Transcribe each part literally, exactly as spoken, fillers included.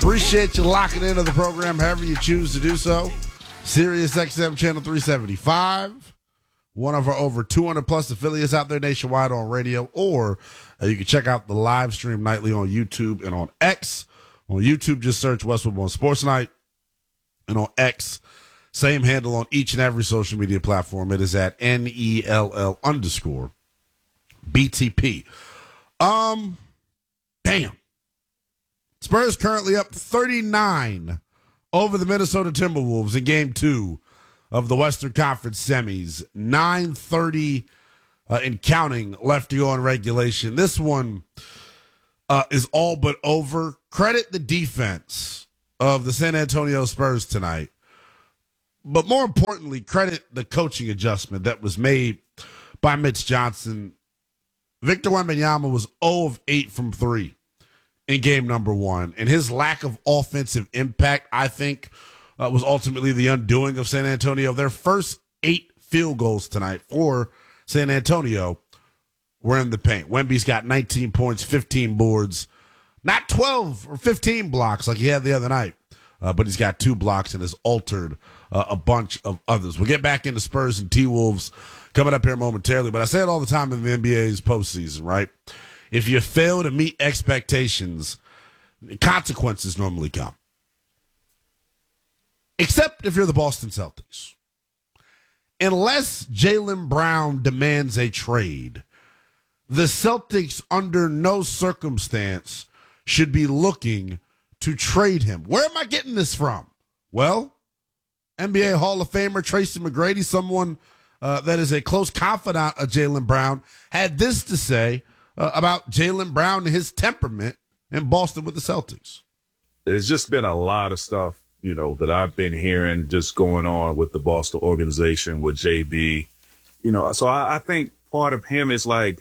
Appreciate you locking into the program however you choose to do so. Sirius X M Channel three seventy-five. One of our over two hundred plus affiliates out there nationwide on radio, or uh, you can check out the live stream nightly on YouTube and on X. On YouTube, just search Westwood One Sports Night. And on X, same handle on each and every social media platform. It is at N E L L underscore B T P. Um, damn. Spurs currently up thirty-nine over the Minnesota Timberwolves in game two of the Western Conference semis. nine thirty uh, and counting left to go in regulation. This one uh, is all but over. Credit the defense of the San Antonio Spurs tonight. But more importantly, credit the coaching adjustment that was made by Mitch Johnson. Victor Wembanyama was zero of eight from three in game number one. And his lack of offensive impact, I think, uh, was ultimately the undoing of San Antonio. Their first eight field goals tonight for San Antonio were in the paint. Wemby's got nineteen points, fifteen boards, not twelve or fifteen blocks like he had the other night, uh, but he's got two blocks and has altered uh, a bunch of others. We'll get back into Spurs and T-Wolves coming up here momentarily, but I say it all the time in the N B A's postseason, right? If you fail to meet expectations, consequences normally come. Except if you're the Boston Celtics. Unless Jaylen Brown demands a trade, the Celtics under no circumstance should be looking to trade him. Where am I getting this from? Well, N B A Hall of Famer Tracy McGrady, someone uh, that is a close confidant of Jaylen Brown, had this to say uh, about Jaylen Brown and his temperament in Boston with the Celtics. There's just been a lot of stuff, you know, that I've been hearing just going on with the Boston organization, with J B. You know, so I, I think part of him is like,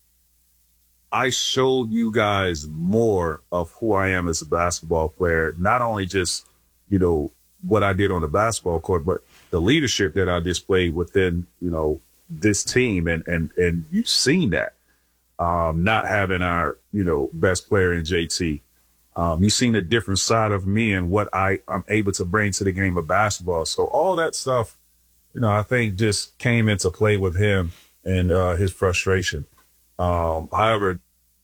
I showed you guys more of who I am as a basketball player, not only just, you know, what I did on the basketball court, but the leadership that I displayed within, you know, this team. And, and, and you've seen that, um, not having our, you know, best player in J T. Um, you've seen a different side of me and what I, I'm able to bring to the game of basketball. So all that stuff, you know, I think just came into play with him and uh, his frustration. Um, however,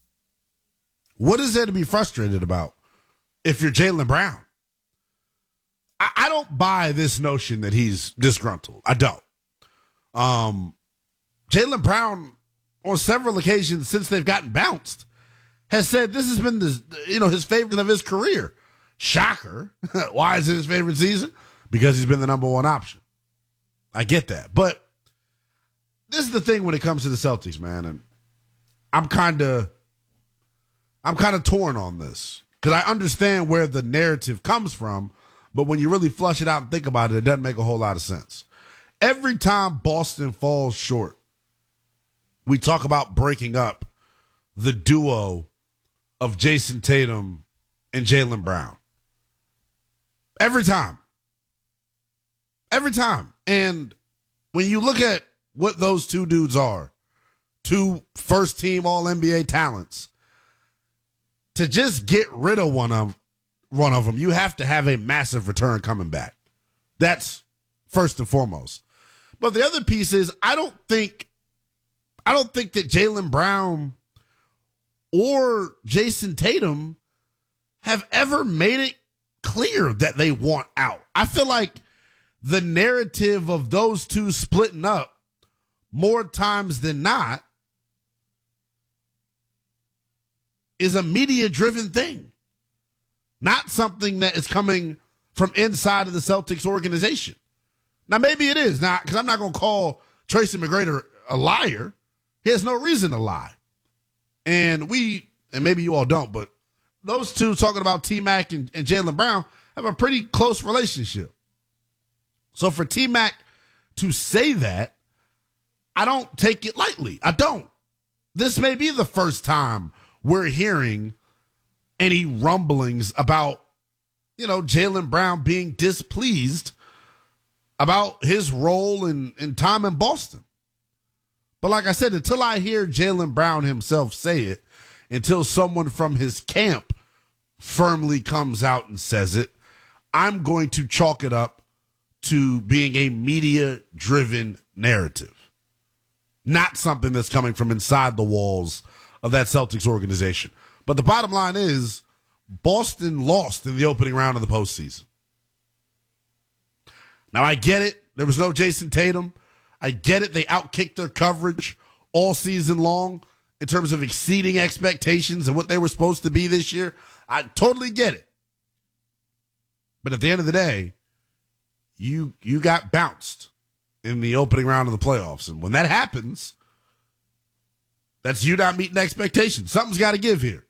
what is there to be frustrated about if you're Jaylen Brown? I, I don't buy this notion that he's disgruntled. I don't. Um, Jaylen Brown, on several occasions since they've gotten bounced, has said this has been the, you know, his favorite of his career. Shocker. Why is it his favorite season? Because he's been the number one option. I get that. But this is the thing when it comes to the Celtics, man. And I'm kind of, I'm kind of torn on this because I understand where the narrative comes from, but when you really flush it out and think about it, it doesn't make a whole lot of sense. Every time Boston falls short, we talk about breaking up the duo of Jason Tatum and Jaylen Brown. Every time. Every time. And when you look at what those two dudes are, two first-team All N B A talents, to just get rid of one of one of them, you have to have a massive return coming back. That's first and foremost. But the other piece is I don't think I don't think that Jaylen Brown or Jason Tatum have ever made it clear that they want out. I feel like the narrative of those two splitting up more times than not is a media-driven thing, not something that is coming from inside of the Celtics organization. Now, maybe it is not, because I'm not going to call Tracy McGrady a liar. He has no reason to lie. And we, and maybe you all don't, but those two talking about T-Mac and, and Jaylen Brown have a pretty close relationship. So for T-Mac to say that, I don't take it lightly. I don't. This may be the first time we're hearing any rumblings about, you know, Jaylen Brown being displeased about his role in, in time in Boston. But like I said, until I hear Jaylen Brown himself say it, until someone from his camp firmly comes out and says it. I'm going to chalk it up to being a media-driven narrative, not something that's coming from inside the walls of that Celtics organization. But the bottom line is Boston lost in the opening round of the postseason. Now, I get it. There was no Jason Tatum. I get it. They outkicked their coverage all season long in terms of exceeding expectations and what they were supposed to be this year. I totally get it. But at the end of the day, you you got bounced in the opening round of the playoffs. And when that happens, that's you not meeting expectations. Something's got to give here.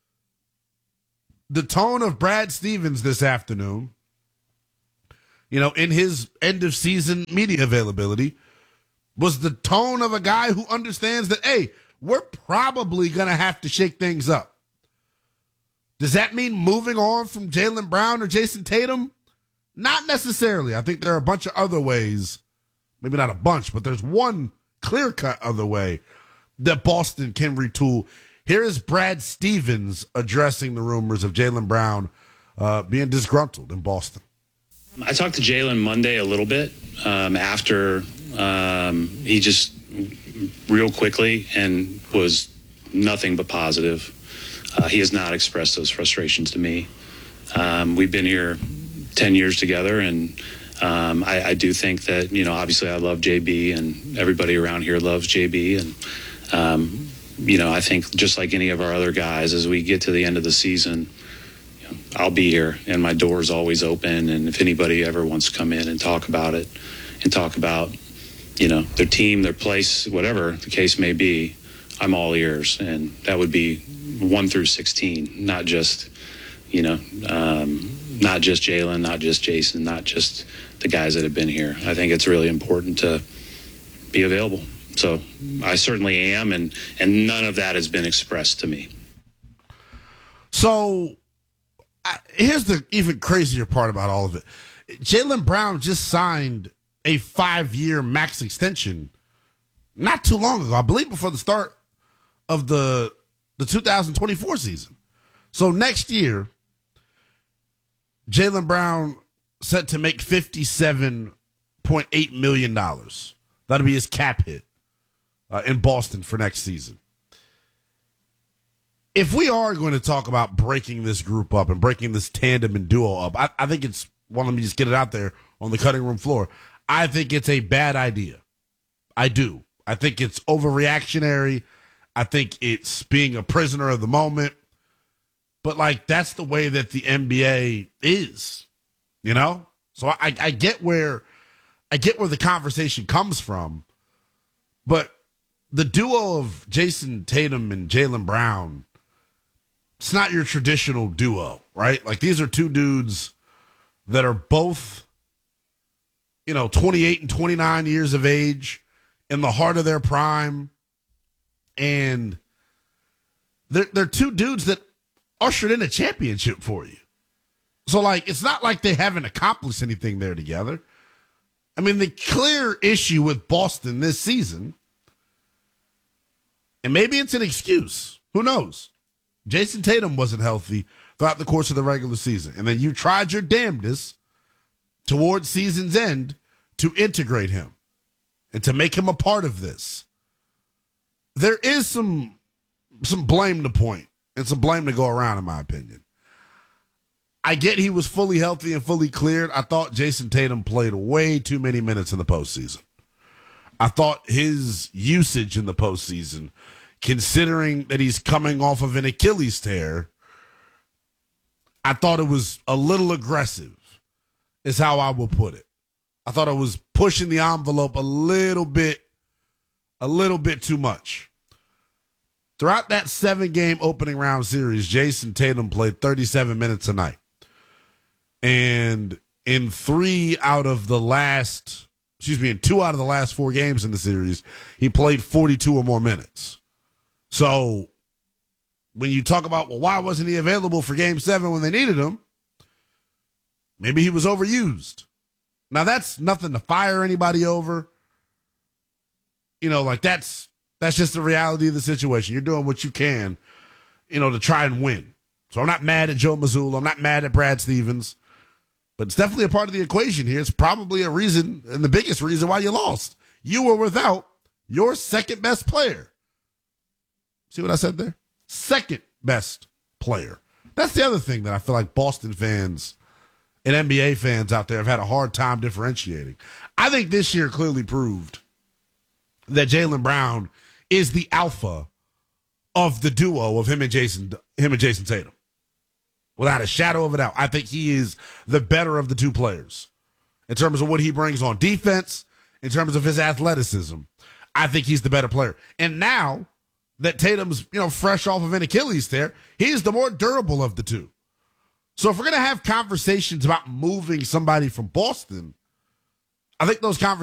The tone of Brad Stevens this afternoon, you know, in his end of season media availability, was the tone of a guy who understands that, hey, we're probably going to have to shake things up. Does that mean moving on from Jaylen Brown or Jason Tatum? Not necessarily. I think there are a bunch of other ways, maybe not a bunch, but there's one clear-cut other way that Boston can retool. Here is Brad Stevens addressing the rumors of Jaylen Brown uh, being disgruntled in Boston. I talked to Jaylen Monday a little bit um, after um, he just real quickly and was nothing but positive. Uh, he has not expressed those frustrations to me. Um, we've been here ten years together, and um, I, I do think that, you know, obviously I love J B, and everybody around here loves J B. And, um, you know, I think just like any of our other guys, as we get to the end of the season, you know, I'll be here, and my door's always open. And if anybody ever wants to come in and talk about it and talk about, you know, their team, their place, whatever the case may be, I'm all ears. And that would be one through sixteen, not just, you know, um, not just Jaylen, not just Jason, not just the guys that have been here. I think it's really important to be available. So I certainly am, and, and none of that has been expressed to me. So I, here's the even crazier part about all of it. Jaylen Brown just signed a five-year max extension not too long ago, I believe before the start of the the two thousand twenty-four season. So next year, Jaylen Brown set to make fifty-seven point eight million dollars. That'll be his cap hit uh, in Boston for next season. If we are going to talk about breaking this group up and breaking this tandem and duo up, I, I think it's, well, let me just get it out there on the cutting room floor. I think it's a bad idea. I do. I think it's overreactionary. I think it's being a prisoner of the moment. But, like, that's the way that the N B A is, you know? So I, I get where I get where the conversation comes from. But the duo of Jason Tatum and Jaylen Brown, it's not your traditional duo, right? Like, these are two dudes that are both, you know, twenty-eight and twenty-nine years of age, in the heart of their prime. And they're, they're two dudes that ushered in a championship for you. So, like, it's not like they haven't accomplished anything there together. I mean, the clear issue with Boston this season, and maybe it's an excuse, who knows? Jason Tatum wasn't healthy throughout the course of the regular season. And then you tried your damnedest towards season's end to integrate him and to make him a part of this. There is some some blame to point and some blame to go around, in my opinion. I get he was fully healthy and fully cleared. I thought Jason Tatum played way too many minutes in the postseason. I thought his usage in the postseason, considering that he's coming off of an Achilles tear, I thought it was a little aggressive, is how I will put it. I thought it was pushing the envelope a little bit, a little bit too much. Throughout that seven-game opening round series, Jason Tatum played thirty-seven minutes a night. And in three out of the last, excuse me, in two out of the last four games in the series, he played forty-two or more minutes. So when you talk about, well, why wasn't he available for game seven when they needed him? Maybe he was overused. Now, that's nothing to fire anybody over. You know, like that's, that's just the reality of the situation. You're doing what you can, you know, to try and win. So I'm not mad at Joe Mazzulla. I'm not mad at Brad Stevens. But it's definitely a part of the equation here. It's probably a reason, and the biggest reason why you lost. You were without your second best player. See what I said there? Second best player. That's the other thing that I feel like Boston fans and N B A fans out there have had a hard time differentiating. I think this year clearly proved that Jaylen Brown is the alpha of the duo of him and Jason, him and Jason Tatum. Without a shadow of a doubt, I think he is the better of the two players in terms of what he brings on defense, in terms of his athleticism. I think he's the better player. And now that Tatum's, you know, fresh off of an Achilles tear, he's the more durable of the two. So if we're going to have conversations about moving somebody from Boston, I think those conversations